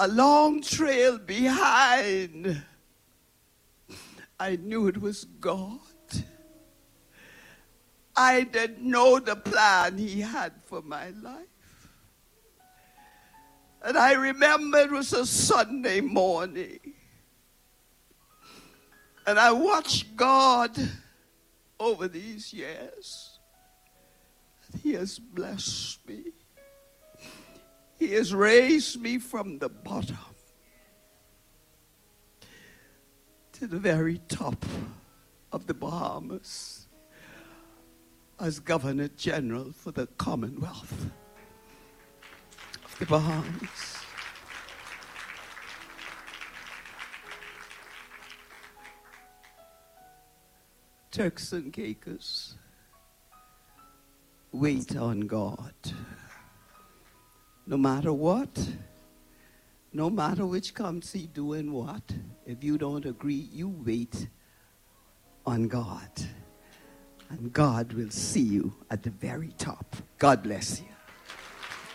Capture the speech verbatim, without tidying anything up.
a long trail behind, I knew it was God. I didn't know the plan he had for my life. And I remember it was a Sunday morning. And I watched God over these years. He has blessed me. He has raised me from the bottom to the very top of the Bahamas as Governor General for the Commonwealth of the Bahamas. Turks and Caicos, wait on God. No matter what, no matter which comes he doing what, if you don't agree, you wait on God. And God will see you at the very top. God bless you.